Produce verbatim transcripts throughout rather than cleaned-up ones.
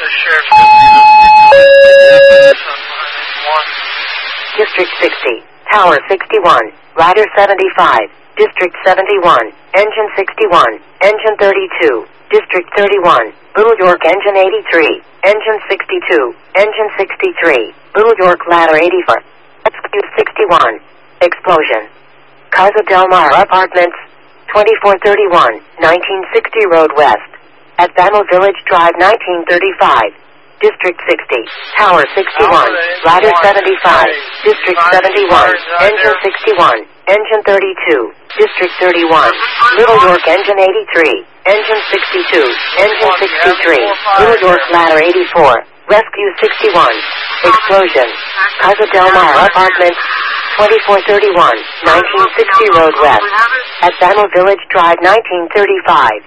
District sixty, Tower sixty-one, Rider seventy-five, District seventy-one, Engine sixty-one, Engine thirty-two, District thirty-one, Little York Engine eighty-three, Engine sixty-two, Engine sixty-three, Little York Ladder eighty-four, Execute sixty-one, Explosion. Casa Del Mar Apartments, twenty-four thirty-one, nineteen sixty Road West, at Bama Village Drive nineteen thirty-five, District sixty, Tower sixty-one, Rider seventy-five, District seventy-one, Engine sixty-one, Engine thirty-two, District thirty-one, Little York Engine eighty-three, Engine sixty-two, Engine sixty-three, Little York Ladder eighty-four, Rescue sixty-one, Explosion. Casa Del Mar Apartments, twenty-four thirty-one, nineteen sixty Road West, at Bama Village Drive nineteen thirty-five.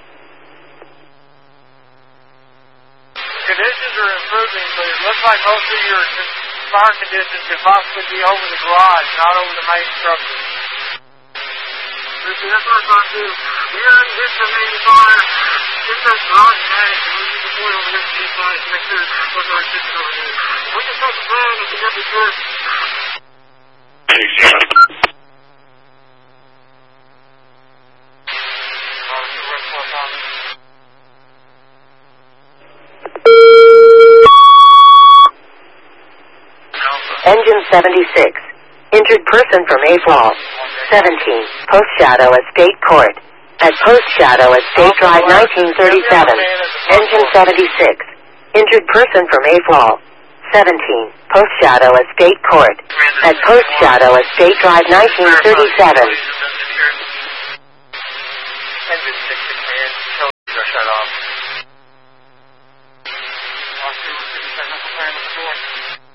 Conditions are improving, but it looks like most of your fire conditions could possibly be over the garage, not over the main structure. That's what I'm going to do. We're on this for main fire. It's a garage tank, and we need to point over this to this side to make sure it's what our system over here. We can take the plan if we get the short. Engine seventy-six. Injured person from Mayfall. seventeen. Post Shadow Estate Court. At Post Shadow Estate Drive nineteen thirty-seven. Engine seventy-six. Injured person from Mayfall. seventeen. Post Shadow Estate Court. At Post Shadow Estate Drive nineteen thirty-seven. Engine sixty-three, utilities are shut off. I'll see what's in the technical plan of the door.